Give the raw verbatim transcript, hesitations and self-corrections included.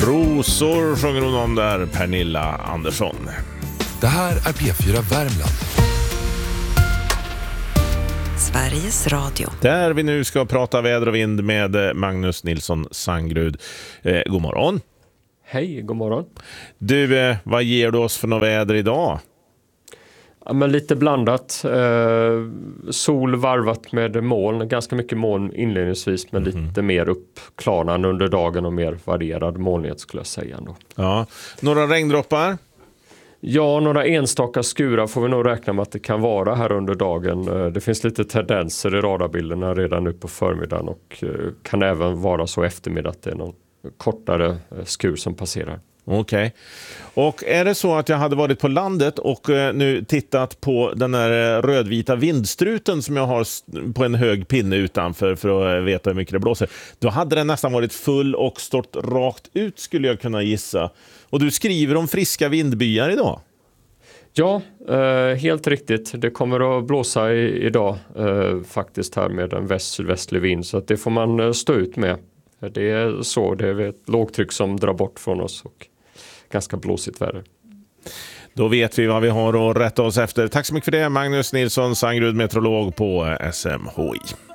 Rosor sjunger hon om där, Pernilla Andersson. Det här är P fyra Värmland. Sveriges Radio. Där vi nu ska prata väder och vind med Magnus Nilsson Sangrud. Eh, god morgon. Hej, god morgon. Du, eh, vad ger du oss för något väder idag? Ja, men lite blandat. Eh, sol varvat med moln. Ganska mycket moln inledningsvis, men mm. lite mer uppklarnande under dagen och mer varierad molnighet skulle jag säga ändå. Ja. Några regndroppar? Ja, några enstaka skurar får vi nog räkna med att det kan vara här under dagen. Det finns lite tendenser i radarbilderna redan nu på förmiddagen och kan även vara så eftermiddag att det är någon kortare skur som passerar. Okej. Okay. Och är det så att jag hade varit på landet och nu tittat på den här rödvita vindstruten som jag har på en hög pinne utanför för att veta hur mycket det blåser, då hade den nästan varit full och stått rakt ut skulle jag kunna gissa. Och du skriver om friska vindbyar idag. Ja, eh, helt riktigt. Det kommer att blåsa i, idag eh, faktiskt här med en väst-sydvästlig vind, så att det får man stå ut med. Det är så, det är ett lågtryck som drar bort från oss och ganska blåsigt väder. Då vet vi vad vi har att rätta oss efter. Tack så mycket för det, Magnus Nilsson Sangrud, meteorolog på S M H I.